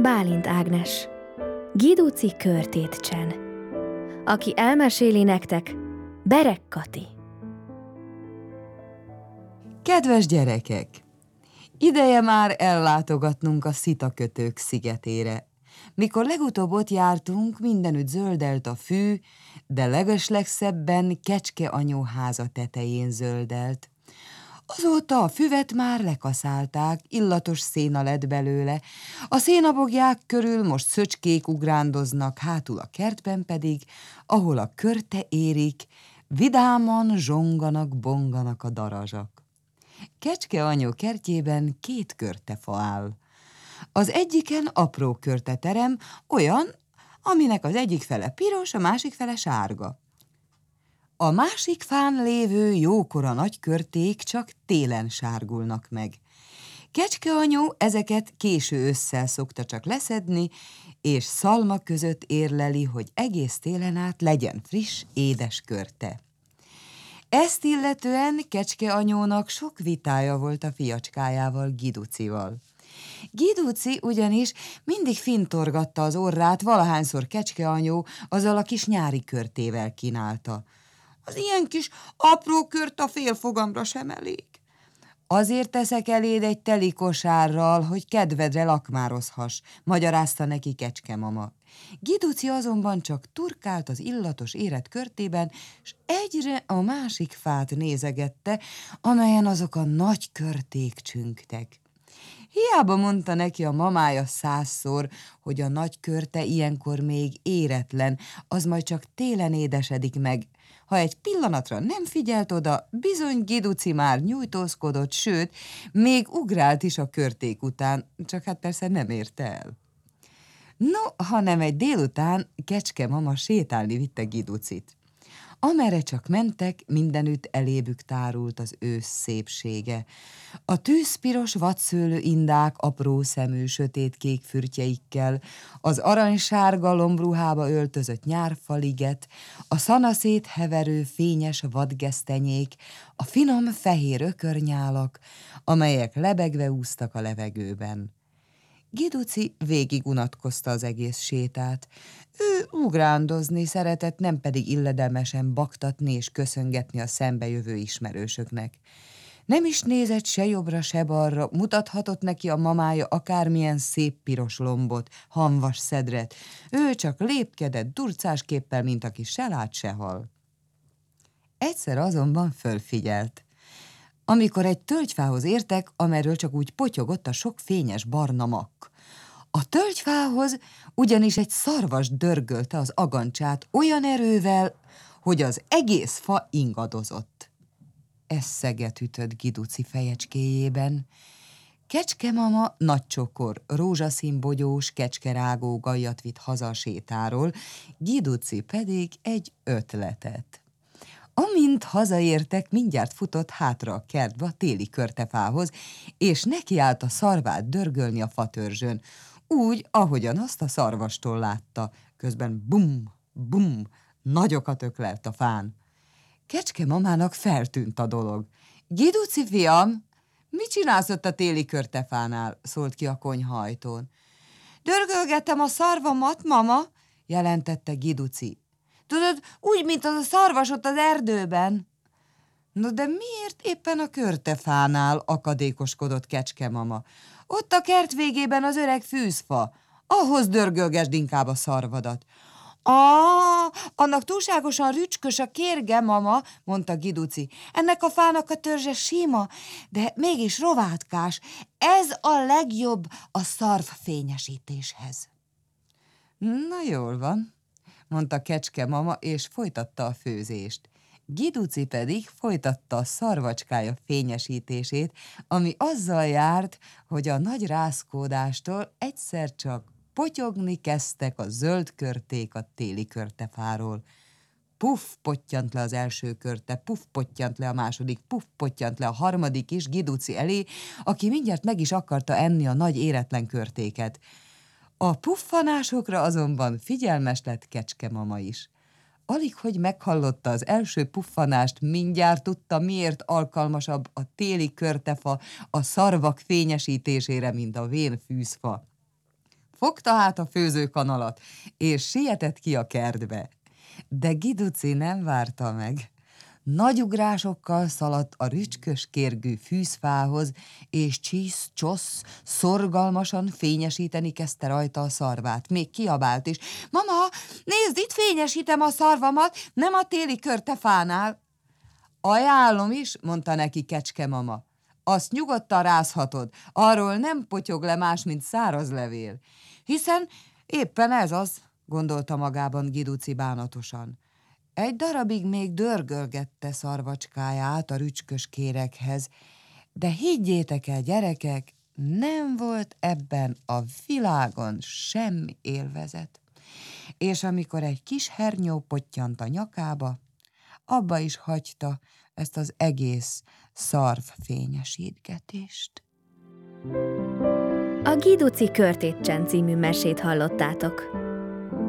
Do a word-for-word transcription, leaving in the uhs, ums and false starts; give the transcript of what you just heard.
Bálint Ágnes, Giduci körtétcsen. Aki elmeséli nektek, Berek Kati. Kedves gyerekek! Ideje már ellátogatnunk a Szitakötők szigetére. Mikor legutóbb ott jártunk, mindenütt zöldelt a fű, de legeslegszebben Kecske anyó háza tetején zöldelt. Azóta a füvet már lekaszálták, illatos széna lett belőle, a szénaboglyák körül most szöcskék ugrándoznak, hátul a kertben pedig, ahol a körte érik, vidáman zsonganak, bonganak a darazsak. Kecske anyó kertjében két körtefa áll. Az egyiken apró körteterem, olyan, aminek az egyik fele piros, a másik fele sárga. A másik fán lévő jókora nagy körték csak télen sárgulnak meg. Kecske anyó ezeket késő ősszel szokta csak leszedni, és szalma között érleli, hogy egész télen át legyen friss, édes körte. Ezt illetően Kecske anyónak sok vitája volt a fiacskájával, Giducival. Giduci ugyanis mindig fintorgatta az orrát, valahányszor Kecske anyó azzal a kis nyári körtével kínálta. Az ilyen kis apró kört a félfogamra sem elég. Azért teszek eléd egy teli kosárral, hogy kedvedre lakmározhass, magyarázta neki Kecske mama. Giduci azonban csak turkált az illatos érett körtében, s egyre a másik fát nézegette, amelyen azok a nagy körték csüngtek. Hiába mondta neki a mamája százszor, hogy a nagy körte ilyenkor még éretlen, az majd csak télen édesedik meg. Ha egy pillanatra nem figyelt oda, bizony Giduci már nyújtózkodott, sőt, még ugrált is a körték után, csak hát persze nem érte el. No, hanem egy délután Kecske mama sétálni vitte Giducit. Amerre csak mentek, mindenütt elébük tárult az ősz szépsége. A tűzpiros vadszőlő indák apró szemű, sötétkék fürtjeikkel, az aranysárga lombruhába öltözött nyárfaliget, a szanaszét heverő fényes vadgesztenyék, a finom fehér ökörnyálak, amelyek lebegve úsztak a levegőben. Giduci végig unatkozta az egész sétát. Ő ugrándozni szeretett, nem pedig illedelmesen baktatni és köszöngetni a szembejövő ismerősöknek. Nem is nézett se jobbra, se balra, mutathatott neki a mamája akármilyen szép piros lombot, hamvas szedret. Ő csak lépkedett durcásképpel, mint aki se lát, se hal. Egyszer azonban fölfigyelt. Amikor egy tölgyfához értek, amerről csak úgy potyogott a sok fényes barna makk. A tölgyfához ugyanis egy szarvas dörgölte az agancsát olyan erővel, hogy az egész fa ingadozott. Eszeget ütött Giduci fejecskéjében. Kecske mama nagy csokor, rózsaszín bogyós, kecskerágó gajat vitt haza a sétáról, Giduci pedig egy ötletet. Amint hazaértek, mindjárt futott hátra a kertbe a téli körtefához, és nekiállt a szarvát dörgölni a fatörzsön, úgy, ahogyan azt a szarvastól látta, közben bum, bum, nagyokat öklelt a fán. Kecske mamának feltűnt a dolog. Giduci fiam, mit csinálsz ott a téli körtefánál? Szólt ki a konyha ajtón. Dörgölgetem a szarvamat, mama, jelentette Giduci. Tudod, úgy, mint az a szarvas ott az erdőben. No, de miért éppen a körtefánál, akadékoskodott Kecske mama? Ott a kert végében az öreg fűzfa. Ahhoz dörgölgesd inkább a szarvadat. Á, annak túlságosan rücskös a kérge, mama, mondta Giduci. Ennek a fának a törzse sima, de mégis rovátkás. Ez a legjobb a szarv fényesítéshez. Na jól van, mondta Kecske mama, és folytatta a főzést. Giduci pedig folytatta a szarvacskája fényesítését, ami azzal járt, hogy a nagy rázkódástól egyszer csak potyogni kezdtek a zöld körték a téli körtefáról. Puff pottyant le az első körte, puff pottyant le a második, puff pottyant le a harmadik is Giduci elé, aki mindjárt meg is akarta enni a nagy éretlen körtéket. A puffanásokra azonban figyelmes lett Kecske mama is. Alig, hogy meghallotta az első puffanást, mindjárt tudta, miért alkalmasabb a téli körtefa a szarvak fényesítésére, mint a vén fűzfa. Fogta hát a főzőkanalat, és sietett ki a kertbe. De Giduci nem várta meg. Nagy ugrásokkal szaladt a rücskös kérgű fűzfához, és csisz-csosz szorgalmasan fényesíteni kezdte rajta a szarvát. Még kiabált is: Mama, nézd, itt fényesítem a szarvamat, nem a téli körtefánál. Ajánlom is, mondta neki Kecske mama. Azt nyugodtan rázhatod, arról nem potyog le más, mint száraz levél. Hiszen éppen ez az, gondolta magában Giduci bánatosan. Egy darabig még dörgölgette szarvacskáját a rücskös kéreghez, de higgyétek el, gyerekek, nem volt ebben a világon semmi élvezet. És amikor egy kis hernyó pottyant a nyakába, abba is hagyta ezt az egész szarvfényesítgetést. A Giduci Körtétcsen című mesét hallottátok.